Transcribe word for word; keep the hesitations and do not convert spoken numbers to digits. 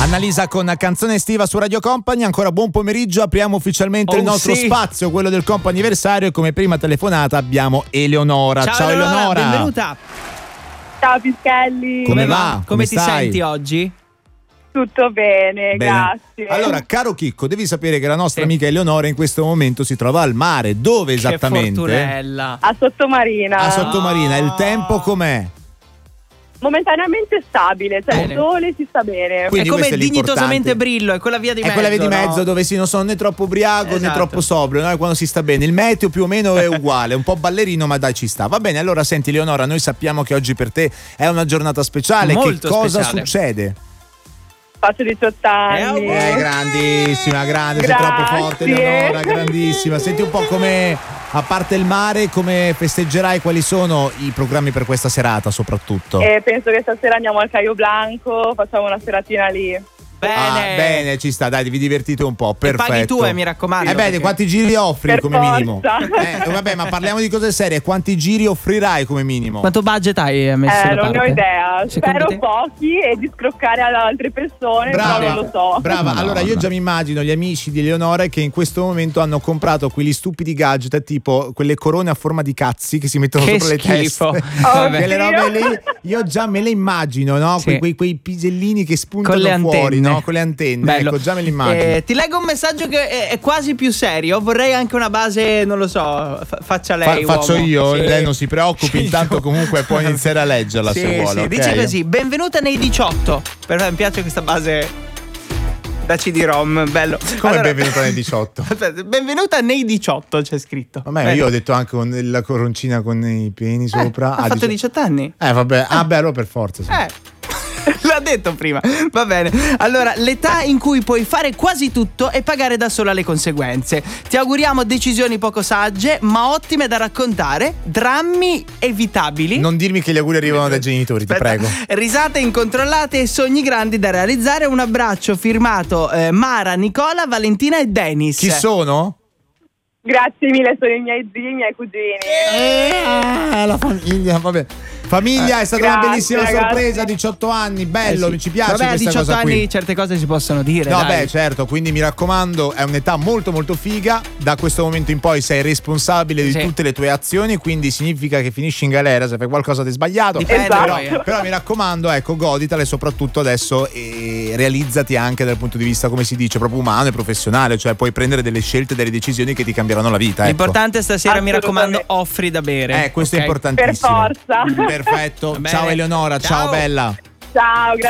Annalisa con Canzone estiva su Radio Company. Ancora buon pomeriggio, apriamo ufficialmente oh, il nostro sì. spazio, quello del comp'anniversario, e come prima telefonata abbiamo Eleonora. Ciao, Ciao Eleonora, Eleonora. benvenuta. Ciao Pischelli. Come Come va? va? Come, Come ti stai? senti oggi? Tutto bene, Bene. grazie. Allora, caro Chicco, devi sapere che la nostra Sì. amica Eleonora in questo momento si trova al mare. Dove esattamente? Che fortunella. A Sottomarina. A Sottomarina. Il tempo com'è? Momentaneamente stabile, cioè Bene. il sole si sta bene. Quindi è come questo è dignitosamente l'importante. Brillo, è quella via di È mezzo. quella via di no? mezzo dove si non sono né troppo ubriaco né Esatto. troppo sobrio, no? Quando si sta bene. Il meteo più o meno è uguale, un po' ballerino, ma dai, ci sta. Va bene, allora senti Eleonora, noi sappiamo che oggi per te è una giornata speciale. Molto che cosa speciale. succede? Faccio diciotto anni. Eh, Eh, grandissima, grande, sei Grazie. troppo forte Eleonora, grandissima. Senti un po' come, a parte il mare, come festeggerai, quali sono i programmi per questa serata soprattutto? E penso che stasera andiamo al Caio Blanco, facciamo una seratina lì. Bene. Ah, bene, ci sta, dai, vi divertite un po', E perfetto. paghi tu, eh, mi raccomando. Eh beh, perché- quanti giri offri Per come forza. minimo? Eh, vabbè, ma parliamo di cose serie, quanti giri offrirai come minimo? Quanto budget hai messo Eh, da non ne ho parte? idea. Secondo Spero te? pochi e di scroccare ad altre persone, Brava, però non lo so. brava. Allora io già mi immagino gli amici di Eleonora che in questo momento hanno comprato quegli stupidi gadget tipo quelle corone a forma di cazzi che si mettono Che sopra schifo. le teste. Oh, Vabbè. Quelle robe lì, io già me le immagino, no? Sì. Quei, quei, quei pisellini che spuntano Con le fuori, antenne. no? Con le antenne. Bello. Ecco, già me li immagino. Eh, ti leggo un messaggio che è, è quasi più serio. Vorrei anche una base, non lo so, fa- faccia lei. Fa- faccio uomo. io, Sì. lei non si preoccupi, intanto comunque può iniziare a leggerla Sì, se vuole. sì, ok? dice così: benvenuta nei diciotto. Per me mi piace questa base da C D-ROM, bello. Come Allora- benvenuta nei diciotto? Aspetta, benvenuta nei diciotto, c'è scritto. Vabbè, Bello. io ho detto anche con la coroncina con i pieni sopra. Ha Ah, fatto dici- diciotto anni. Eh vabbè, ah beh, allora per forza sì. Eh. L'ha detto prima. Va bene. Allora, l'età in cui puoi fare quasi tutto e pagare da sola le conseguenze. Ti auguriamo decisioni poco sagge, ma ottime da raccontare, drammi evitabili. Non dirmi che gli auguri arrivano dai genitori, ti Aspetta. prego. Risate incontrollate e sogni grandi da realizzare. Un abbraccio firmato eh, Mara, Nicola, Valentina e Dennis. Chi sono? Grazie mille, sono i miei zii, i miei cugini. Eh, la famiglia, vabbè. Famiglia, è stata una Grazie, bellissima ragazzi. sorpresa, diciotto anni, bello, Eh sì. mi ci piace Vabbè, a questa diciotto cosa qui. anni certe cose si possono dire. No, dai. beh, certo, quindi mi raccomando, è un'età molto molto figa. Da questo momento in poi sei responsabile di Sì. tutte le tue azioni, quindi significa che finisci in galera se fai qualcosa di sbagliato. Dipende Esatto. poi, eh. Però mi raccomando, ecco, goditale soprattutto adesso e realizzati anche dal punto di vista, come si dice, proprio umano e professionale, cioè puoi prendere delle scelte, delle decisioni che ti cambieranno la vita. Ecco. L'importante stasera, mi raccomando, Assolutamente. offri da bere. Eh, questo ok? è importantissimo. Per forza. Perfetto. Va bene. Ciao Eleonora, ciao, Ciao. bella. Ciao, grazie.